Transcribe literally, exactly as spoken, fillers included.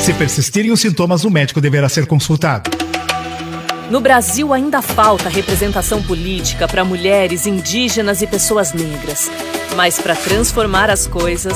Se persistirem os sintomas, o médico deverá ser consultado. No Brasil ainda falta representação política para mulheres, indígenas e pessoas negras. Mas para transformar as coisas,